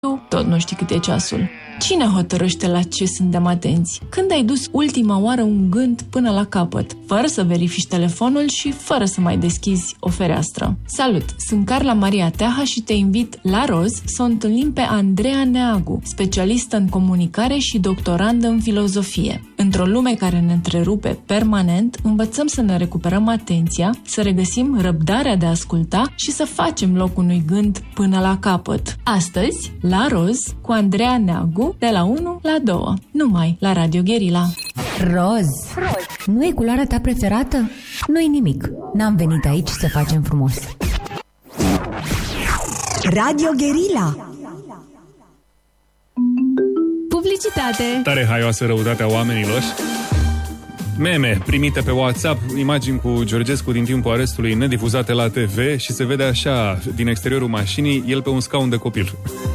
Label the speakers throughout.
Speaker 1: Tot nu știi cât e ceasul. Cine hotărăște la ce suntem atenți? Când ai dus ultima oară un gând până la capăt, fără să verifici telefonul și fără să mai deschizi o fereastră? Salut! Sunt Carla Maria Teaha și te invit la Roz să o întâlnim pe Andreea Neagu, specialistă în comunicare și doctorandă în filozofie. Într-o lume care ne întrerupe permanent, învățăm să ne recuperăm atenția, să regăsim răbdarea de a asculta și să facem loc unui gând până la capăt. Astăzi, la Roz, cu Andreea Neagu, de la 1 la 2, numai la Radio Guerilla.
Speaker 2: Roz, nu e culoarea ta preferată? Nu-i nimic, n-am venit aici să facem frumos.
Speaker 3: Radio Guerilla.
Speaker 4: Publicitate.
Speaker 5: Tare haioasă răutatea oamenilor. Meme primite pe WhatsApp, imagini cu Georgescu din timpul arestului nedifuzate la TV și se vede așa, din exteriorul mașinii, el pe un scaun de copil.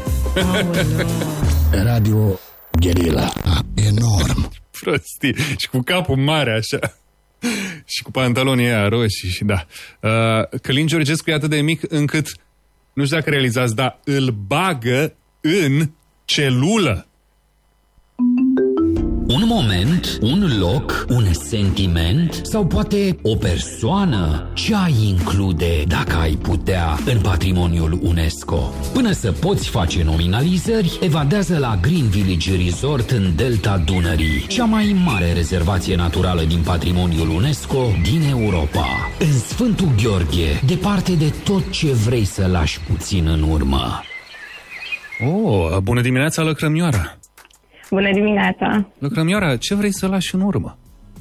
Speaker 6: Radio Guerilla. Enorm.
Speaker 5: Prostii. Și cu capul mare așa. Și cu pantalonii aia roșii și da. Călin Georgescu e atât de mic încât, nu știu dacă realizați, dar îl bagă în celulă.
Speaker 6: Un moment, un loc, un sentiment sau poate o persoană. Ce ai include dacă ai putea în patrimoniul UNESCO? Până să poți face nominalizări, evadează la Green Village Resort în Delta Dunării, cea mai mare rezervație naturală din patrimoniul UNESCO din Europa. În Sfântul Gheorghe, departe de tot ce vrei să lași puțin în urmă.
Speaker 5: Oh, bună dimineața, Lăcrămioara!
Speaker 7: Bună dimineața!
Speaker 5: Lăcrămioara, ce vrei să lași în urmă?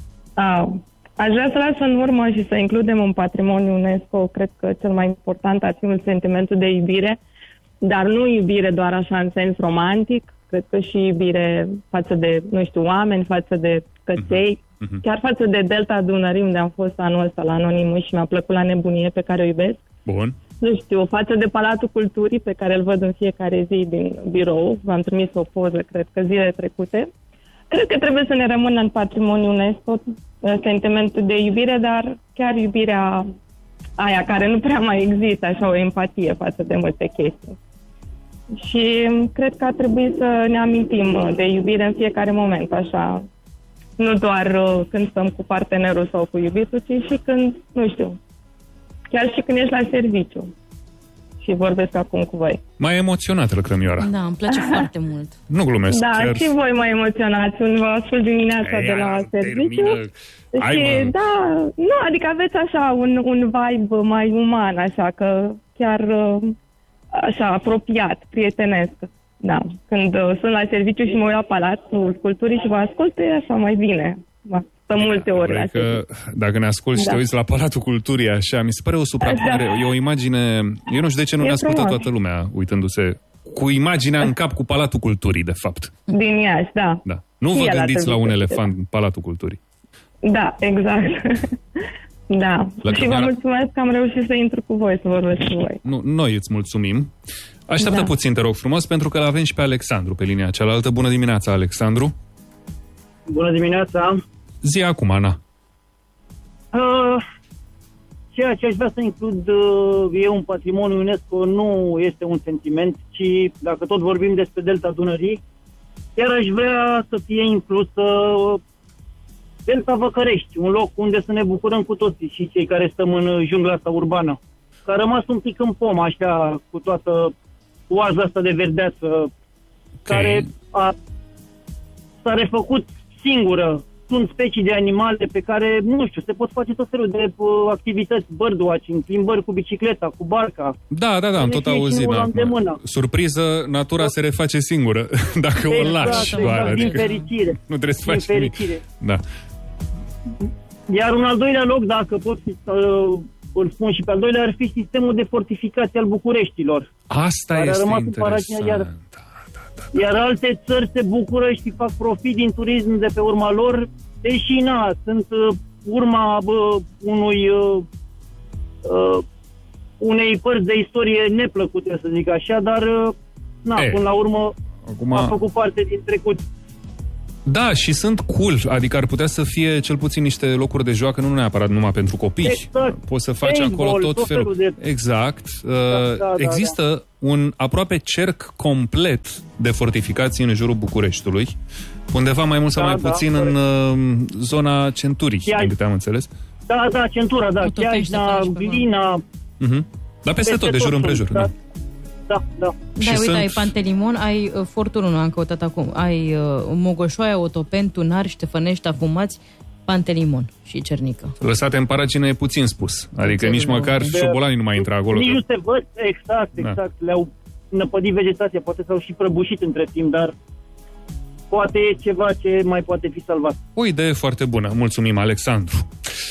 Speaker 7: Aș vrea să las în urmă și să includem în patrimoniul UNESCO, cred că cel mai important ar fi sentimentul de iubire, dar nu iubire doar așa în sens romantic, cred că și iubire față de, nu știu, oameni, față de căței, chiar față de Delta Dunării, unde am fost anul ăsta la Anonymous și mi-a plăcut la nebunie, pe care o iubesc.
Speaker 5: Bun.
Speaker 7: Nu știu, față de Palatul Culturii, pe care îl văd în fiecare zi din birou, v-am trimis o poză, cred că zilele trecute. Cred că trebuie să ne rămână în patrimoniul UNESCO sentimentul de iubire, dar chiar iubirea aia care nu prea mai există, așa o empatie față de multe chestii. Și cred că ar trebui să ne amintim de iubire în fiecare moment, așa, nu doar când stăm cu partenerul sau cu iubitul, ci și când, nu știu, chiar și când ești la serviciu. Și vorbesc acum cu voi.
Speaker 5: Mai emoționată, Lăcrămioara.
Speaker 4: Da, îmi place foarte mult.
Speaker 5: Nu glumesc.
Speaker 7: Da,
Speaker 5: chiar...
Speaker 7: și voi mai emoționați. Vă ascult dimineața de la serviciu. Și da, nu, adică aveți așa un vibe mai uman, așa că chiar așa apropiat, prietenesc. Da, când sunt la serviciu și mă uit la Palatul Culturii și vă ascult, e așa mai bine. Stă multe ori la serviciu.
Speaker 5: Dacă ne asculti și te uiți la Palatul Culturii, așa, mi se pare o suprapunere, e o imagine, eu nu știu de ce nu ne ascultă toată lumea uitându-se cu imaginea în cap cu Palatul Culturii, de fapt.
Speaker 7: Din Iași, da.
Speaker 5: Nu vă gândiți la un elefant în Palatul Culturii.
Speaker 7: Da, exact. Da. Și vă mulțumesc că am reușit să intru cu voi, să vorbesc cu voi.
Speaker 5: Nu, noi îți mulțumim. Așteaptă puțin, te rog frumos, pentru că l-avem și pe Alexandru pe linia cealaltă. Bună dimineața, Alexandru.
Speaker 8: Bună dimineața.
Speaker 5: Zi acum, Ana.
Speaker 8: Ceea ce aș vrea să includ eu în patrimoniul UNESCO nu este un sentiment, ci dacă tot vorbim despre Delta Dunării, chiar aș vrea să fie inclusă Delta Văcărești, un loc unde să ne bucurăm cu toții și cei care stăm în jungla asta urbană. Că a rămas un pic în pomă, așa, cu toată oaza asta de verdeață, care s-a refăcut singură. Sunt specii de animale pe care, nu știu, se pot face tot felul de activități, birdwatching, plimbări cu bicicleta, cu barca.
Speaker 5: Da, am tot auzit. Surpriză, natura se reface singură, dacă o lași.
Speaker 8: Exact, din fericire.
Speaker 5: Nu trebuie să faci nimic. Da.
Speaker 8: Iar un al doilea loc, dacă pot îl spun și pe al doilea, ar fi sistemul de fortificații al Bucureștilor.
Speaker 5: Asta este interesant.
Speaker 8: Iar alte țări se bucură și fac profit din turism de pe urma lor, deși sunt urma unei părți de istorie neplăcute, să zic așa, dar până la urmă a făcut parte din trecut.
Speaker 5: Da, și sunt cool, adică ar putea să fie cel puțin niște locuri de joacă, nu neapărat numai pentru copii.
Speaker 8: Exact.
Speaker 5: Poți să faci acolo tot felul. Exact. Există un aproape cerc complet de fortificații în jurul Bucureștiului, undeva mai mult sau mai puțin în zona centurii, din câte am înțeles.
Speaker 8: Da, centura, da, Chiajna, Glina...
Speaker 5: Dar peste tot, de jur împrejur.
Speaker 8: Da.
Speaker 4: Da, uite, ai Pantelimon, ai Fortul 1, am căutat acum, ai Mogoșoaia, Otopeni, Tunari, Ștefănești, Afumați, Pantelimon și Cernică.
Speaker 5: Lăsate în paragină e puțin spus. Adică nici măcar șobolanii nu mai intră acolo.
Speaker 8: Nici nu se văd, exact. Da. Le-au năpădit vegetația, poate s-au și prăbușit între timp, dar poate e ceva ce mai poate fi salvat.
Speaker 5: O idee foarte bună. Mulțumim, Alexandru.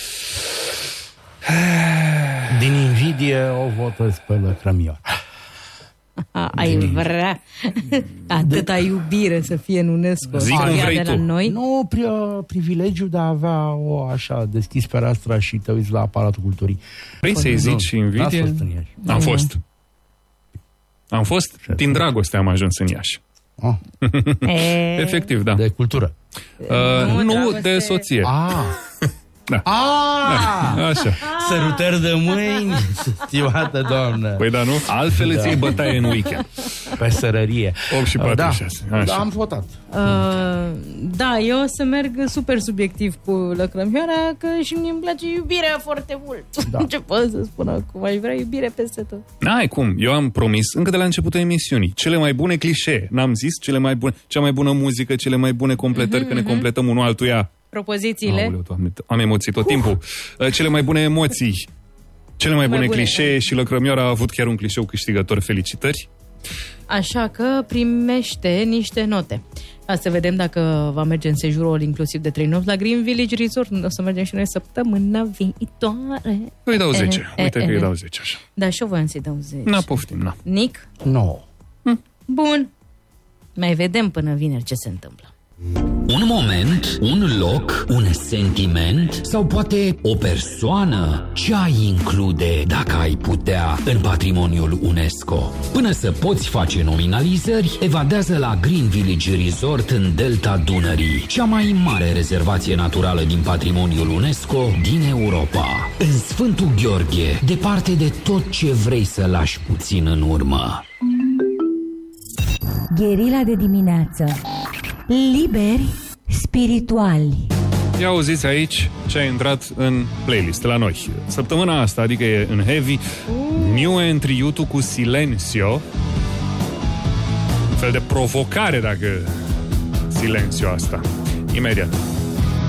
Speaker 9: Din invidie o votez pe Lăcrămioara.
Speaker 4: Ai vrea atâta iubire să fie în UNESCO.
Speaker 5: Zic cum vrei tu.
Speaker 4: Noi?
Speaker 9: Nu, privilegiul de a avea o așa deschis fereastra și te uiți la Palatul Culturii.
Speaker 5: Vrei să-i zici invidie? Am fost din dragoste am ajuns în Iași. Efectiv, da.
Speaker 9: De cultură.
Speaker 5: Nu de soție. Da. Așa.
Speaker 9: Sărutări de mâini, stimată doamnă.
Speaker 5: Păi da, nu? Altfel îți iei bătaie în weekend.
Speaker 9: Pe sărărie.
Speaker 5: 8 și 46.
Speaker 9: Da, am votat.
Speaker 4: Da, eu o să merg super subiectiv cu Lăcrămioara, că și mi-mi place iubirea foarte mult. Da. Ce pot să spun acum? Aș vrea iubire peste tot.
Speaker 5: N-ai cum. Eu am promis încă de la începutul emisiunii cele mai bune clișee. N-am zis cea mai bună muzică, cele mai bune completări, că ne completăm unul altuia.
Speaker 4: Propozițiile.
Speaker 5: Aoleu, Doamne, am emoții tot timpul. Cele mai bune emoții, cele mai bune clișee și Lăcrămioara a avut chiar un clișeu câștigător. Felicitări!
Speaker 4: Așa că primește niște note. Hai să vedem dacă va merge în sejurul inclusiv de 3 nopți la Green Village Resort. O să mergem și noi săptămâna viitoare.
Speaker 5: Îi dau 10. Uite că îi dau 10 așa.
Speaker 4: Da, și eu voiam să-i dau 10.
Speaker 5: Na, poftim, na.
Speaker 4: Nic?
Speaker 9: No.
Speaker 4: Bun. Mai vedem până vineri ce se întâmplă.
Speaker 6: Un moment, un loc, un sentiment sau poate o persoană? Ce ai include dacă ai putea în patrimoniul UNESCO? Până să poți face nominalizări, evadează la Green Village Resort în Delta Dunării, cea mai mare rezervație naturală din patrimoniul UNESCO din Europa. În Sfântul Gheorghe, departe de tot ce vrei să lași puțin în urmă.
Speaker 2: Gherila de dimineață. Liberi spirituali.
Speaker 5: Ia auziți aici ce a intrat în playlist la noi. Săptămâna asta, adică e în heavy, New Entry YouTube cu Silencio. Un fel de provocare, dacă Silencio asta. Imediat.